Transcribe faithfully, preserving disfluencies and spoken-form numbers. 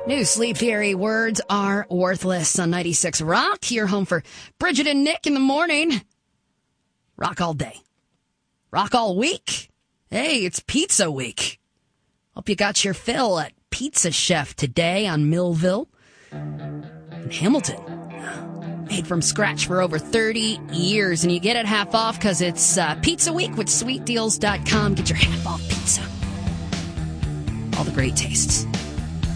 New Sleep Theory, words are worthless on ninety-six Rock. Your home for Bridget and Nick in the morning. Rock all day. Rock all week. Hey, it's pizza week. Hope you got your fill at Pizza Chef today on Millville in Hamilton. Made from scratch for over thirty years, and you get it half off because it's uh, Pizza Week with sweet deals dot com. Get your half off pizza. All the great tastes.